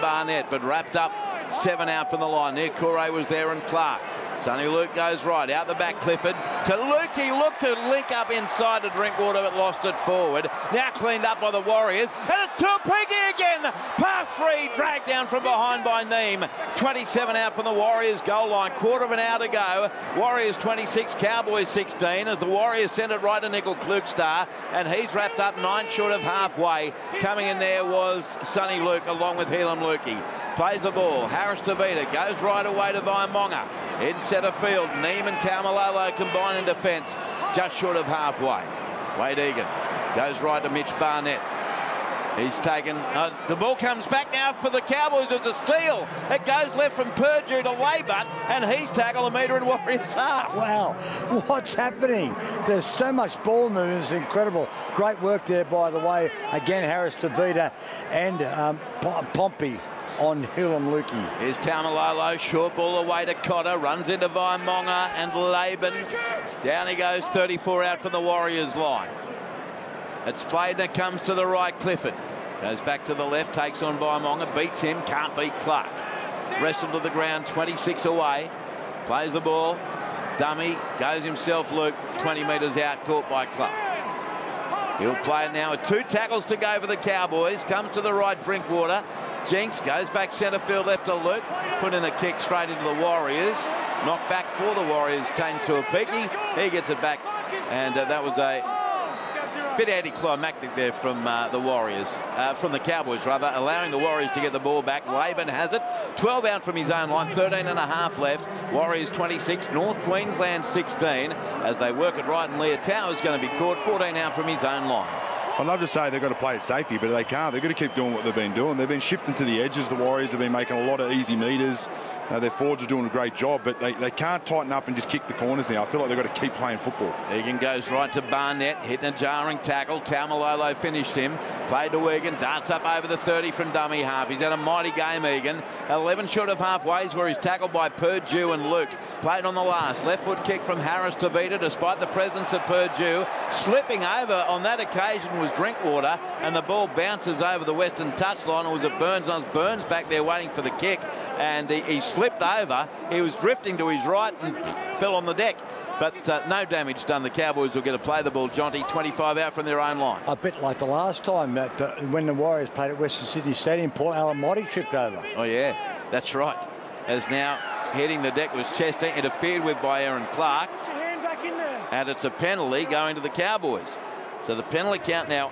Barnett, but wrapped up 7 out from the line. Nick Corey was there and Clark. Sonny Luke goes right, out the back Clifford to Luke. He looked to link up inside to Drinkwater but lost it forward. Now cleaned up by the Warriors, and it's Tuapiki again. Pass 3, dragged down from behind by Neem. 27 out from the Warriors goal line, quarter of an hour to go. Warriors 26, Cowboys 16, as the Warriors send it right to Nickel Klukstar, and he's wrapped up 9 short of halfway. Coming in there was Sonny Luke along with Helam Lukey. Plays the ball, Harris Tavita goes right away to Vaimonga. In centre field, Neem and Taumalolo combine in defence, just short of halfway. Wade Egan goes right to Mitch Barnett. He's taken, the ball comes back now for the Cowboys. It's a steal. It goes left from Purdue to Laybutt, and he's tackled a metre in Warriors half. Wow, what's happening? There's so much ball movement, it's incredible. Great work there, by the way. Again, Harris Tavita and Pompey on Helam Lukey. Here's Taumalolo, short ball away to Cotter, runs into Vaimonga and Laban. Down he goes, 34 out from the Warriors line. It's played and it comes to the right, Clifford. Goes back to the left, takes on Vaimonga, beats him, can't beat Clark. Wrestled to the ground, 26 away. Plays the ball, dummy, goes himself, Luke, 20 metres out, caught by Clark. He'll play it now with 2 tackles to go for the Cowboys. Comes to the right, Drinkwater. Jinks goes back centre field left to Luke. Put in a kick straight into the Warriors. Knocked back for the Warriors, came to Tuapiki. He gets it back, and that was a bit anticlimactic there from the Warriors, from the Cowboys rather, allowing the Warriors to get the ball back. Laban has it, 12 out from his own line, 13 and a half left. Warriors 26, North Queensland 16, as they work it right, and Leah Tower's going to be caught, 14 out from his own line. I'd love to say they've got to play it safely, but they can't. They've got to keep doing what they've been doing. They've been shifting to the edges. The Warriors have been making a lot of easy meters. Their forwards are doing a great job, but they can't tighten up and just kick the corners now. I feel like they've got to keep playing football. Egan goes right to Barnett, hitting a jarring tackle. Taumalolo finished him. Played to Egan, darts up over the 30 from dummy half. He's had a mighty game, Egan. 11 short of halfways where he's tackled by Purdue and Luke. Played on the last. Left foot kick from Harris Tavita, despite the presence of Purdue. Slipping over on that occasion was Drinkwater, and the ball bounces over the western touchline. It was at Burns. Burns back there waiting for the kick, and he slipped over. He was drifting to his right and fell on the deck. But no damage done. The Cowboys will get to play the ball, Jonty, 25 out from their own line. A bit like the last time when the Warriors played at Western Sydney Stadium, Paul Alamotti tripped over. Oh, yeah, that's right. As now heading the deck was Chester, interfered with by Aaron Clark. And it's a penalty going to the Cowboys. So the penalty count now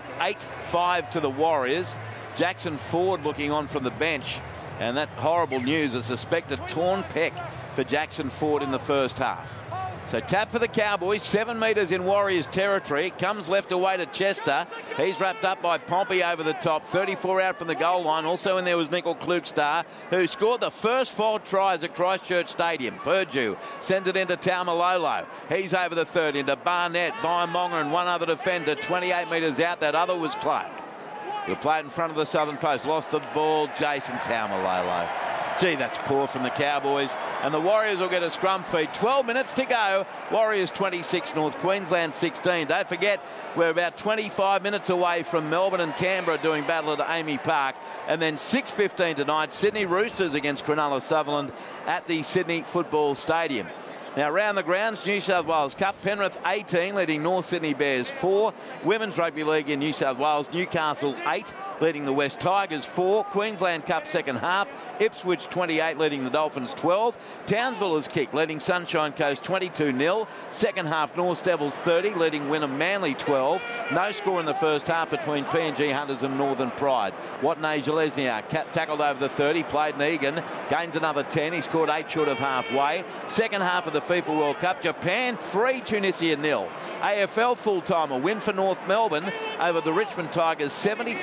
8-5 to the Warriors. Jackson Ford looking on from the bench. And that horrible news, a suspected torn pec for Jackson Ford in the first half. So tap for the Cowboys, 7 metres in Warriors territory. Comes left away to Chester. He's wrapped up by Pompey over the top. 34 out from the goal line. Also in there was Nickel Klukstar, who scored the first 4 tries at Christchurch Stadium. Purdue sends it into Taumalolo. He's over the 30 into Barnett, Vaimonga and one other defender. 28 metres out. That other was Clark. He'll play it in front of the southern post. Lost the ball, Jason Taumalolo. Gee, that's poor from the Cowboys. And the Warriors will get a scrum feed. 12 minutes to go. Warriors 26, North Queensland 16. Don't forget, we're about 25 minutes away from Melbourne and Canberra doing battle at Amy Park. And then 6:15 tonight, Sydney Roosters against Cronulla Sutherland at the Sydney Football Stadium. Now, around the grounds, New South Wales Cup, Penrith 18, leading North Sydney Bears 4. Women's Rugby League in New South Wales, Newcastle 8, leading the West Tigers 4. Queensland Cup second half, Ipswich 28, leading the Dolphins 12. Townsville is kicked, leading Sunshine Coast 22-0. Second half, North Devils 30, leading Wynnum Manly 12. No score in the first half between PNG Hunters and Northern Pride. Watney Jalesniak tackled over the 30, played in Egan, gained another 10. He scored 8 short of halfway. Second half of the FIFA World Cup, Japan 3, Tunisia 0. AFL full-timer win for North Melbourne over the Richmond Tigers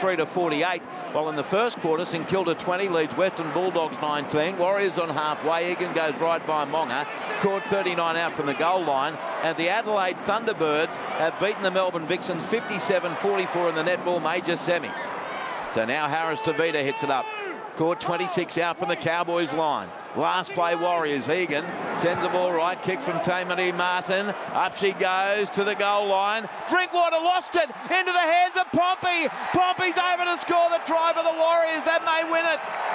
73-48, while in the first quarter St Kilda 20 leads Western Bulldogs 19. Warriors on halfway. Egan goes right by Monga, caught 39 out from the goal line, and the Adelaide Thunderbirds have beaten the Melbourne Vixens 57-44 in the netball major semi. So now Harris Tavita hits it up. Caught 26 out from the Cowboys line. Last play, Warriors. Egan sends the ball right. Kick from Tamari Martin. Up she goes to the goal line. Drinkwater lost it into the hands of Pompey. Pompey's over to score the try for the Warriors. That may win it.